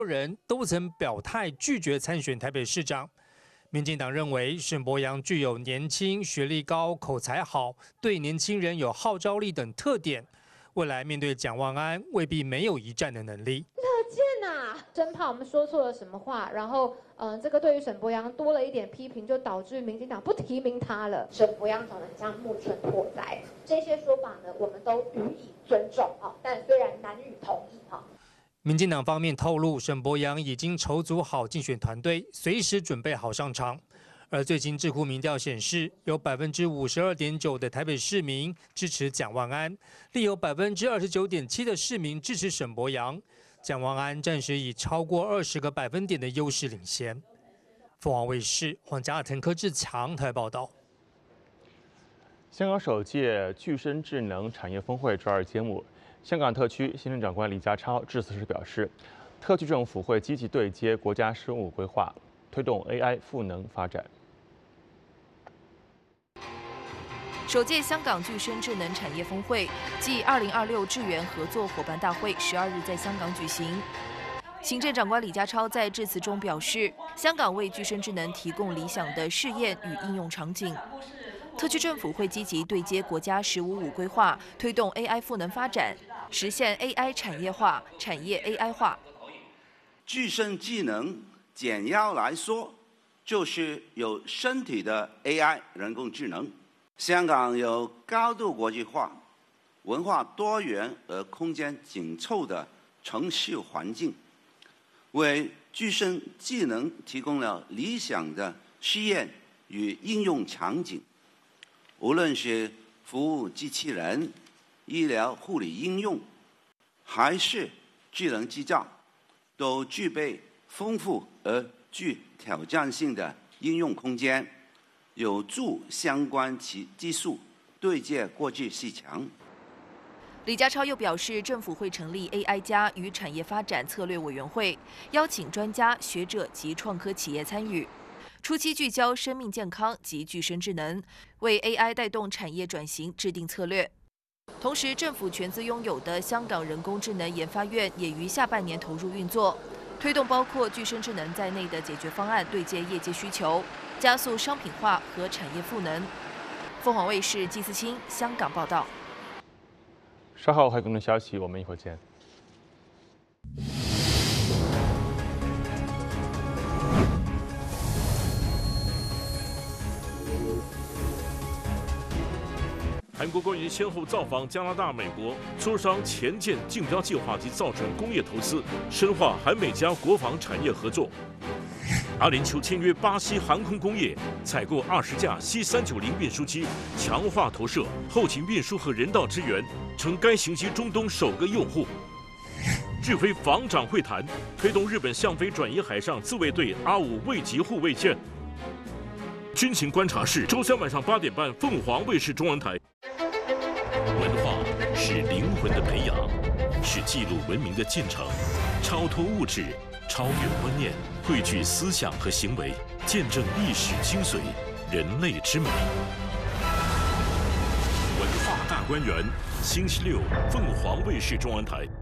人都曾表态拒绝参选台北市长。民进党认为沈伯洋具有年轻、学历高、口才好、对年轻人有号召力等特点，未来面对蒋万安未必没有一战的能力。 生怕我们说错了什么话，然后这个对于沈伯洋多了一点批评，就导致民进党不提名他了。沈伯洋长得很像木村拓哉，这些说法呢，我们都予以尊重啊，但虽然难予同意哈。 民进党方面透露，沈伯洋已经筹组好竞选团队，随时准备好上场。而最新智库民调显示，有52.9%的台北市民支持蒋万安，另有29.7%的市民支持沈伯洋。蒋万安暂时以超过20个百分点的优势领先。凤凰卫视黄家腾、柯志强台报道。 香港首届具身智能产业峰会周二揭幕，香港特区行政长官李家超致辞时表示，特区政府会积极对接国家“十五五”规划，推动 AI 赋能发展。 首届香港具身智能产业峰会暨2026智源合作伙伴大会12日在香港举行。行政长官李家超在致辞中表示，香港为具身智能提供理想的试验与应用场景。特区政府会积极对接国家“十五五”规划，推动 AI 赋能发展，实现 AI 产业化、产业 AI 化。 具身智能简要来说，就是有身体的 AI 人工智能。香港有高度国际化、文化多元而空间紧凑的城市环境，为具身智能提供了理想的试验与应用场景。无论是服务机器人、医疗护理应用，还是智能制造，都具备丰富而具挑战性的应用空间。有助相关技术对接国际市场。 李家超又表示，政府会成立 AI 加与产业发展策略委员会，邀请专家学者及创科企业参与，初期聚焦生命健康及具身智能，为 AI 带动产业转型制定策略。同时，政府全资拥有的香港人工智能研发院也于下半年投入运作，推动包括具身智能在内的解决方案对接业界需求，加速商品化和产业赋能。凤凰卫视季思清香港报道。 稍后还有更多消息，我们一会儿见。 韩国官员先后造访加拿大、美国，磋商前舰竞标计划及造船工业投资，深化韩美加国防产业合作。阿联酋签约巴西航空工业，采购20架 C390运输机，强化投射、后勤运输和人道支援，成该型机中东首个用户。日菲防长会谈，推动日本向非转移海上自卫队阿5卫级护卫舰。军情观察室，周三晚上8点半，凤凰卫视中文台。文化是灵魂的培养，是记录文明的进程，超脱物质，超越观念，汇聚思想和行为，见证历史精髓，人类之美。文化大观园，星期六，凤凰卫视中文台。